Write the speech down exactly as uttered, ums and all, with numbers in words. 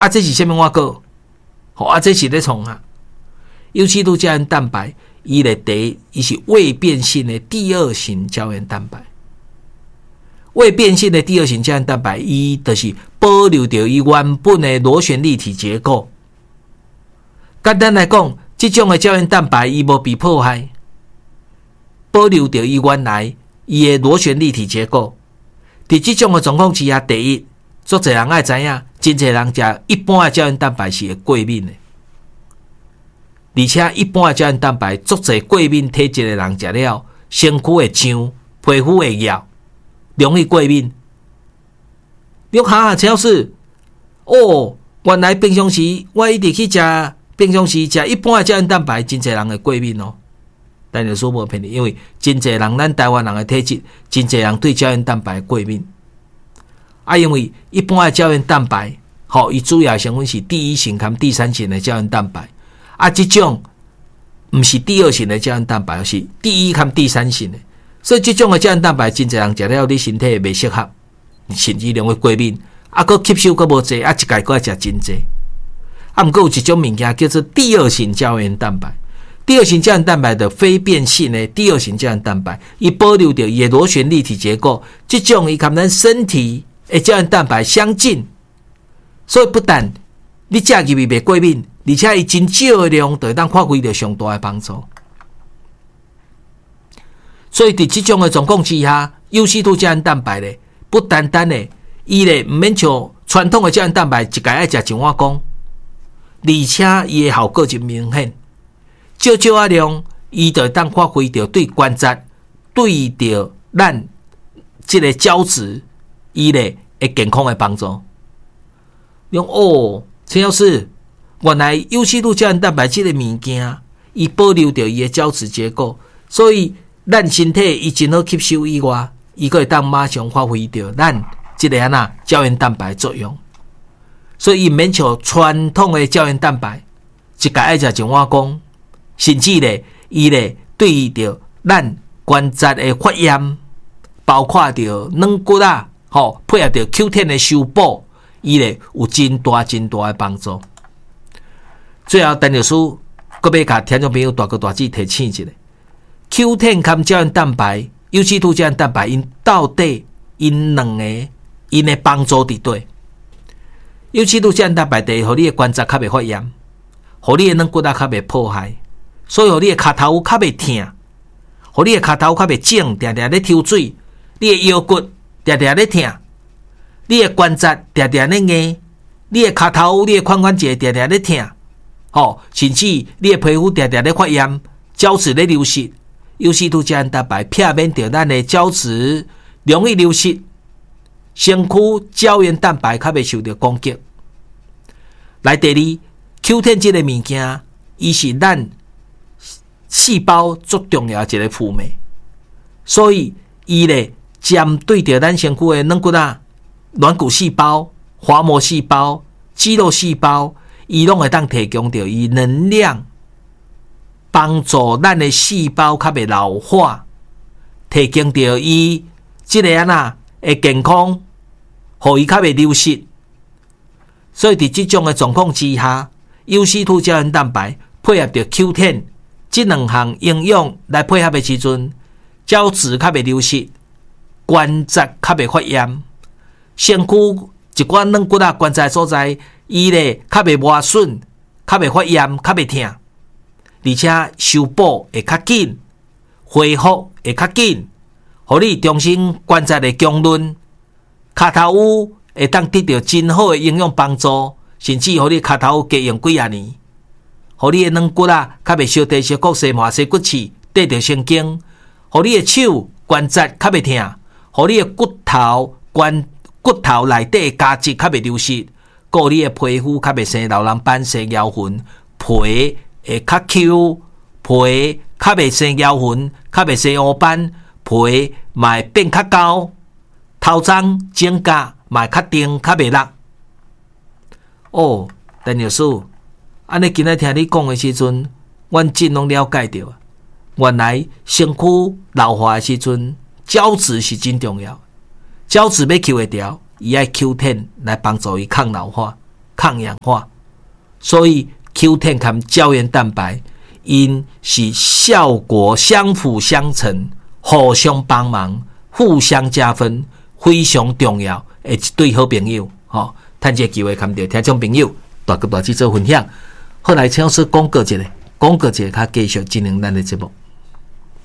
啊，这是什么碗糕？好啊，这是咧创啊。优七度胶原蛋白，伊咧第伊是未变性的第二型胶原蛋白。未变性的第二型胶原蛋白，伊就是保留着伊原本的螺旋立体结构。简单来讲，这种的胶原蛋白伊无被破坏，保留着伊原来伊的螺旋立体结构。在这种的状况之下，第一，足侪人爱知影，真侪人食一般的胶原蛋白是会过敏的，而且一般的胶原蛋白足侪过敏体质的人食了，身躯会痒，皮肤会痒，容易过敏。你哈陈老师，哦，原来平常时我一直去食，平常时食一般的胶原蛋白，真侪人会过敏哦。但是说无骗你，因为真侪人，咱台湾人的体质，真侪人对胶原蛋白过敏。啊，因为一般的胶原蛋白，吼、哦，伊主要成分是第一型含第三型的胶原蛋白。啊，这种不是第二型的胶原蛋白，是第一含第三型的。所以这种的胶原蛋白，真侪人食了，你身体袂适合，甚至容易过敏。啊，佮吸收佮无济，啊，一届佮食真济。啊，毋过有一种物件叫做第二型胶原蛋白。第二型胶原蛋白的非变性的第二型胶原蛋白，伊保留着伊的螺旋立体结构，这种伊跟咱身体的胶原蛋白相近，所以不但你食入去袂过敏，而且伊真少的量就会当发挥着上大的帮助。所以伫这种的状况之下，优西度胶原蛋白咧，不单单咧，伊咧毋免像传统的胶原蛋白一届爱食一碗公，而且伊的效果真明显。少少啊量，伊就当发挥着对关节、对着咱这个胶质，伊咧会健康的帮助。用哦，陈老师，原来优西度胶原蛋白这个物件，伊保留着伊的胶质结构，所以咱身体伊真好吸收以外，伊可会当马上发挥着咱这个安那胶原蛋白作用。所以伊免像传统的胶原蛋白，一届爱食一碗公。甚至咧，伊咧对着咱关节的发炎，包括着软骨啊，吼配合着 Q 十 的修补，伊咧有真大真大的帮助。最后，陈律师阁要甲听众朋友大哥大姐提醒一下 ，Q 十 含胶原蛋白、优西度胶原蛋白，因到底因两个因的帮助伫对？优西度胶原蛋白第一，互你的关节较袂发炎，互你的软骨啊较袂破坏。所以，互你的脚头较袂痛，互你的脚头较袂肿，定定咧抽水，你的腰骨定定咧痛，你的关节定定咧硬，你的脚头、你的髋关节定定咧痛，吼，甚至你的皮肤定定咧发炎，胶质咧流失，优西度胶原蛋白避免着咱的胶质容易流失，身躯胶原蛋白较袂受到攻击。来，第二 ，Q 十 这个物件，伊是咱细胞最重要的一个辅酶，所以伊咧针对着咱身躯的软骨啊、软骨细胞、滑膜细胞、肌肉细胞，伊拢会当提供着伊能量，帮助咱的细胞较袂老化，提供着伊即个安那的健康，互伊较袂流失。所以伫即种的状况之下，优西度胶原蛋白配合着 Q 十。这两项应用来配合的时阵，胶质较袂流失，关节较袂发炎，身躯一寡软骨啊关节所在，伊咧较袂磨损，较袂发炎，较袂痛，而且修补会较紧，恢复会较紧，互你重新关节的强韧，脚头有会当得到真好的营养帮助，甚至互你脚头加用几啊年。互你的软骨啊，较袂烧地、烧骨、细麻、细骨刺，得到神经；互你的手关节较袂痛；互你的骨头关骨头内底的胶质较袂流失；互你的皮肤较袂生老人斑、生妖痕，皮会较 Q， 皮较袂生妖痕，较袂生乌斑，皮嘛会变较高，头鬃、指甲嘛会较定、较袂落。哦，陈律师。安尼今仔听你讲的时阵，阮真拢了解到，原来身躯老化的时阵，胶质是真重要。胶质要 Q 会掉，伊爱 Q 十 来帮助伊抗老化、 抗氧化，所以 Q 十 和胶原蛋白因是效果相辅相成，互相帮忙，互相加分，非常重要的一对好朋友。吼，趁这个机会，跟着听众朋友大哥大姐做分享。后来请老师讲过一个，讲过一个，较继续进行咱的节目。